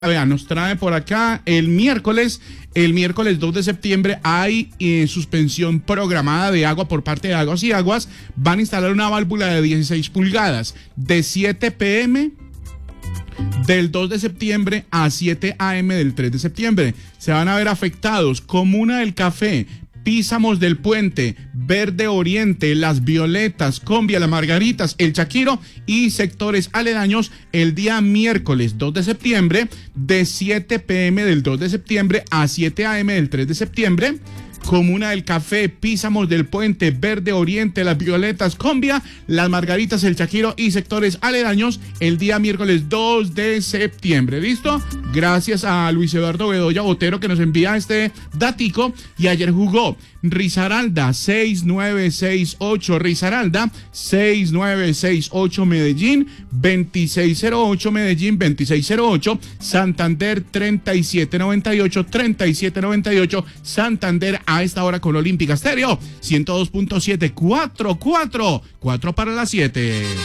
Vean, nos trae por acá el miércoles 2 de septiembre hay suspensión programada de agua por parte de Aguas y Aguas. Van a instalar una válvula de 16 pulgadas de 7 p.m. del 2 de septiembre a 7 a.m. del 3 de septiembre. Se van a ver afectados Comuna del Café, Písamos del Puente, Verde Oriente, Las Violetas, Combia, Las Margaritas, El Chaquiro y sectores aledaños el día miércoles 2 de septiembre de 7 p.m. del 2 de septiembre a 7 a.m. del 3 de septiembre. Comuna del Café, Písamos del Puente, Verde Oriente, Las Violetas, Combia, Las Margaritas, El Chaquiro y sectores aledaños el día miércoles 2 de septiembre. ¿Listo? Gracias a Luis Eduardo Bedoya Botero que nos envía este datico. Y ayer jugó Risaralda 6968, Risaralda 6968 Medellín 2608, Medellín 2608, Santander 3798, Santander a esta hora con Olímpica Estéreo 102.7, 4 para las 7.